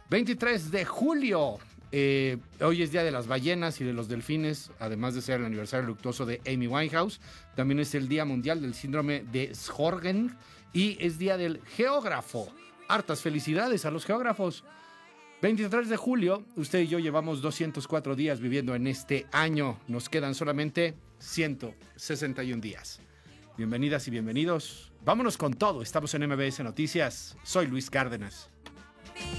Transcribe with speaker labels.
Speaker 1: 23 de julio. Hoy es día de las ballenas y de los delfines, además de ser el aniversario luctuoso de Amy Winehouse. También es el Día Mundial del Síndrome de Sjögren y es día del geógrafo. Hartas felicidades a los geógrafos. 23 de julio, usted y yo llevamos 204 días viviendo en este año. Nos quedan solamente 161 días. Bienvenidas y bienvenidos. Vámonos con todo. Estamos en MBS Noticias. Soy Luis Cárdenas.